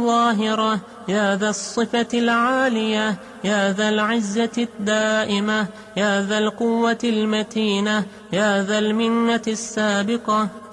الظاهرة، يا ذا الصفة العالية، يا ذا العزة الدائمة، يا ذا القوة المتينة، يا ذا المنة السابقة،